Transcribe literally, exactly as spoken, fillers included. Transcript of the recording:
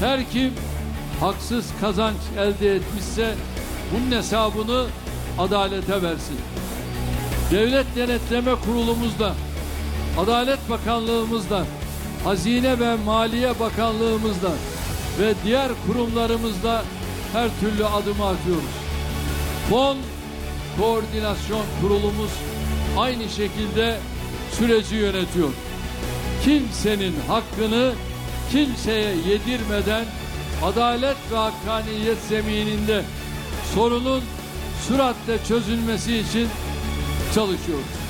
Her kim haksız kazanç elde etmişse bunun hesabını adalete versin. Devlet Denetleme Kurulumuzda, Adalet Bakanlığımızda, Hazine ve Maliye Bakanlığımızda ve diğer kurumlarımızda her türlü adımı atıyoruz. Fon Koordinasyon Kurulumuz aynı şekilde süreci yönetiyor. Kimsenin hakkını kimseye yedirmeden adalet ve hakkaniyet zemininde sorunun süratle çözülmesi için çalışıyoruz.